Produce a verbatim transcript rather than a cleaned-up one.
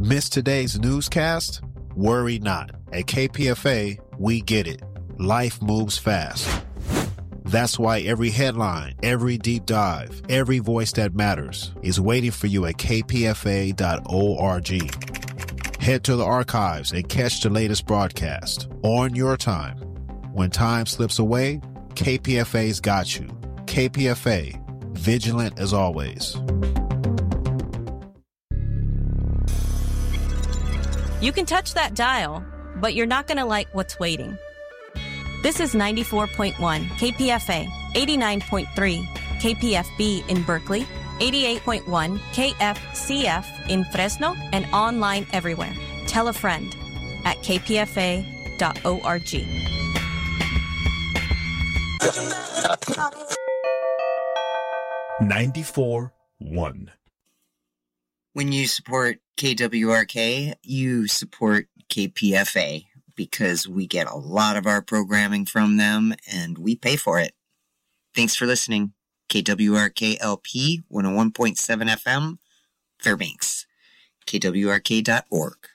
Miss today's newscast? Worry not. At K P F A, we get it. Life moves fast. That's why every headline, every deep dive, every voice that matters is waiting for you at k p f a dot org. Head to the archives and catch the latest broadcast on your time. When time slips away, K P F A's got you. K P F A, vigilant as always. You can touch that dial, but you're not going to like what's waiting. This is ninety-four point one K P F A, eighty-nine point three K P F B in Berkeley, eighty-eight point one K F C F in Fresno, and online everywhere. Tell a friend at k p f a dot org. ninety-four one. When you support K W R K, you support K P F A because we get a lot of our programming from them and we pay for it. Thanks for listening. K W R K L P one oh one point seven F M, Fairbanks. K W R K dot org.